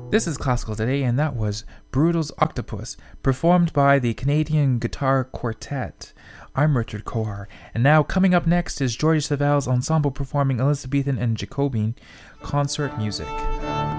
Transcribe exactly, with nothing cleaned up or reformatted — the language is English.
This is Classical Today, and that was Brutal's Octopus, performed by the Canadian Guitar Quartet. I'm Richard Kohar, and now coming up next is George Saval's ensemble performing Elizabethan and Jacobean concert music.